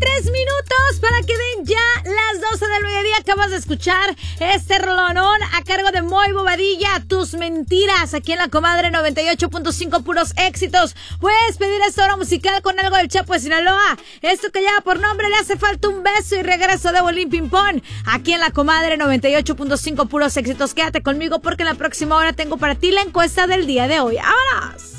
3 minutos para que den ya las 12 del mediodía. Acabas de escuchar este rolonón a cargo de Moy Bobadilla, Tus Mentiras, aquí en La Comadre 98.5, puros éxitos. Puedes pedir esta hora musical con algo del Chapo de Sinaloa. Esto que lleva por nombre Le Hace Falta un Beso y Regreso de Bolín Pimpón, aquí en La Comadre 98.5, puros éxitos. Quédate conmigo porque en la próxima hora tengo para ti la encuesta del día de hoy. ¡Vámonos!